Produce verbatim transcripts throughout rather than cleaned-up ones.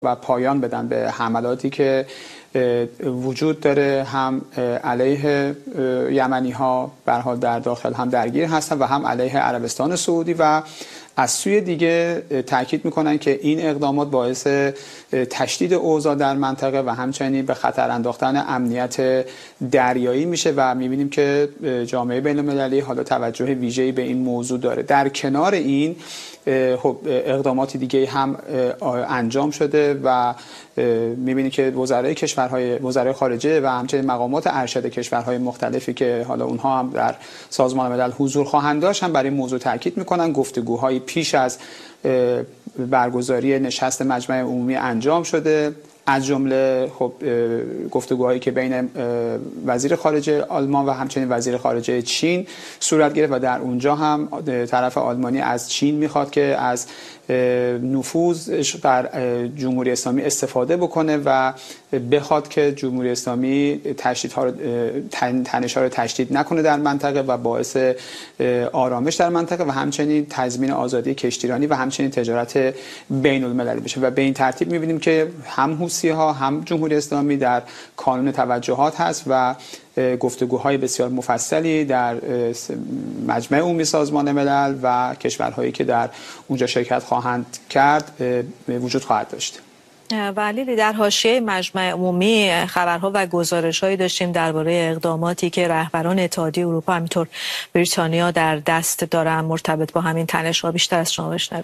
و پایان بدن به حملاتی که وجود داره، هم علیه یمنی ها به هر حال در داخل هم درگیر هستن و هم علیه عربستان سعودی، و از سوی دیگه تاکید میکنن که این اقدامات باعث تشدید اوضاع در منطقه و همچنین به خطر انداختن امنیت دریایی میشه و میبینیم که جامعه بین المللی حالا توجه ویژه‌ای به این موضوع داره. در کنار این خب اقدامات دیگه هم انجام شده و میبینید که وزرای کشورهای وزرای خارجه و همچنین مقامات ارشد کشورهای مختلفی که حالا اونها هم در سازمان ملل حضور خواهند داشت هم برای این موضوع تاکید میکنن. گفتگوهای پیش از برگزاری نشست مجمع عمومی انجام شده، از جمله خب گفتگوهایی که بین وزیر خارجه آلمان و همچنین وزیر خارجه چین صورت گرفت و در اونجا هم طرف آلمانی از چین میخواد که از نفوذش در جمهوری اسلامی استفاده بکنه و بخواد که جمهوری اسلامی تشدیدها رو تنش‌ها رو تشدید نکنه در منطقه و باعث آرامش در منطقه و همچنین تضمین آزادی کشتیرانی و همچنین تجارت بین المللی بشه. و به این ترتیب می‌بینیم که هم حوثی‌ها هم جمهوری اسلامی در کانون توجهات هست و گفتگوهای بسیار مفصلی در مجمع عمومی سازمان ملل و کشورهایی که در اونجا شرکت خواهند کرد وجود خواهد داشت. ولی در حاشیه مجمع عمومی خبرها و گزارش‌هایی داشتیم درباره اقداماتی که رهبران اتحادیه اروپا همینطور بریتانیا در دست دارن مرتبط با همین تنش‌ها. بیشتر از شما بشنویم.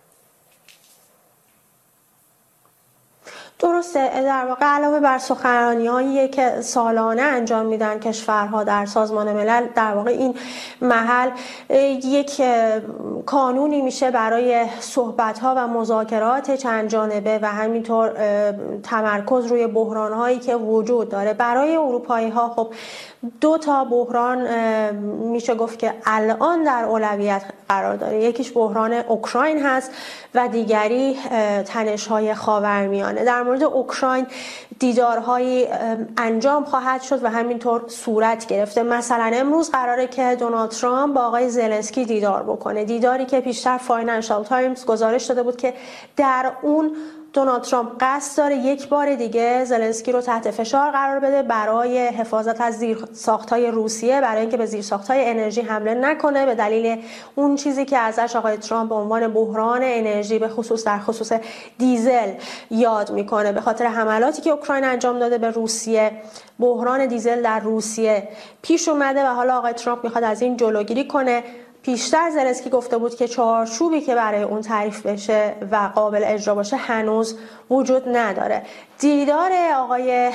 درسته، در واقع علاوه بر سخنرانی‌هایی که سالانه انجام میدن کشورها در سازمان ملل، در واقع این محل یک کانونی میشه برای صحبت‌ها و مذاکرات چند جانبه و همینطور تمرکز روی بحران‌هایی که وجود داره. برای اروپایی‌ها خب دو تا بحران میشه گفت که الان در اولویت قرار داره. یکیش بحران اوکراین هست و دیگری تنش‌های خاورمیانه. در مورد اوکراین دیدارهایی انجام خواهد شد و همینطور صورت گرفته. مثلا امروز قراره که دونالد ترامپ با آقای زلنسکی دیدار بکنه، دیداری که پیشتر فاینانشال تایمز گزارش داده بود که در اون دونالد ترامپ قصد داره یک بار دیگه زلنسکی رو تحت فشار قرار بده برای حفاظت از زیرساخت‌های روسیه، برای اینکه به زیرساخت‌های انرژی حمله نکنه، به دلیل اون چیزی که ازش آقای ترامپ به عنوان بحران انرژی به خصوص در خصوص دیزل یاد میکنه. به خاطر حملاتی که اوکراین انجام داده به روسیه، بحران دیزل در روسیه پیش اومده و حالا آقای ترامپ میخواد از این جلوگیری کنه. پیشتر زلنسکی گفته بود که چارچوبی که برای اون تعریف بشه و قابل اجرا باشه هنوز وجود نداره. دیدار آقای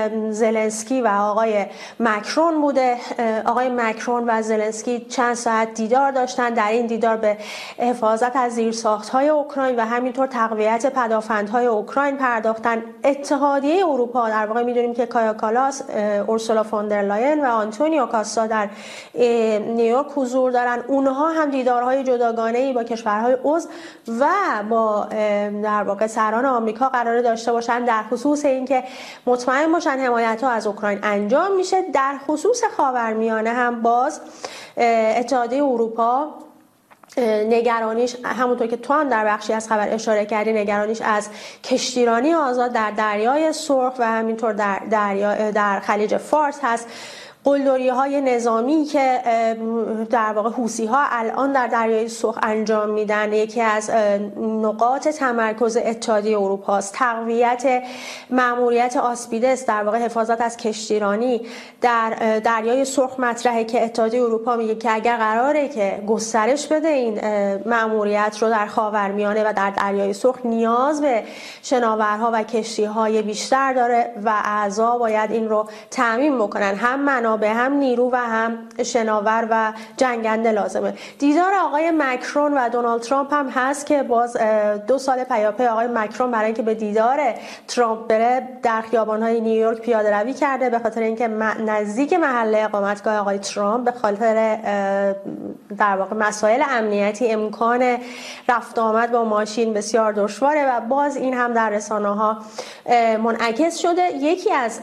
زلنسکی و آقای مکرون بوده. آقای مکرون و زلنسکی چند ساعت دیدار داشتن. در این دیدار به حفاظت از زیرساخت‌های اوکراین و همینطور تقویت پدافندهای اوکراین پرداختن. اتحادیه اروپا، در واقع میدونیم که کایا کالاس، اورسولا فوندرلاین و آنتونیو کاستا در نیویورک حضور دارن. اونها هم دیدارهای جداگانه‌ای با کشورهای عضو و با در واقع سران آمریکا قرار داشته باشن در خصوص اینکه مطمئن باشن حمایت‌ها از اوکراین انجام میشه. در خصوص خاورمیانه هم باز اتحادیه اروپا نگرانیش، همونطور که تو هم در بخشی از خبر اشاره کردی، نگرانیش از کشتیرانی آزاد در دریای سرخ و همینطور در دریا در خلیج فارس هست. قلدری‌های نظامی که در واقع حوثی‌ها الان در دریای سرخ انجام میدن یکی از نقاط تمرکز اتحادیه اروپا است. تقویت مأموریت آسپیدس، در واقع حفاظت از کشتیرانی در دریای سرخ مطرحه که اتحادیه اروپا میگه که اگر قراره که گسترش بده این مأموریت رو در خاورمیانه و در دریای سرخ، نیاز به شناورها و کشتی‌های بیشتر داره و اعضا باید این رو تامین بکنن. هم منابع، هم نیرو و هم شناور و جنگنده لازمه. دیدار آقای مکرون و دونالد ترامپ هم هست که باز دو سال پیاپی آقای مکرون برای اینکه به دیدار ترامپ بره در خیابان‌های نیویورک پیاده روی کرده، به خاطر اینکه نزدیک محل اقامتگاه آقای ترامپ به خاطر در واقع مسائل امنیتی امکان رفت آمد با ماشین بسیار دشواره و باز این هم در رسانه‌ها منعکس شده. یکی از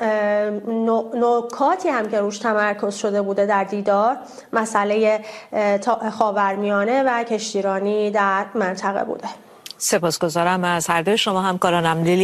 نکاتی هم که روش تمرکز شده بوده در دیدار مسئله خاورمیانه و کشتیرانی در منطقه بوده. سپاسگزارم از هر دوی شما همکارانم. لیلی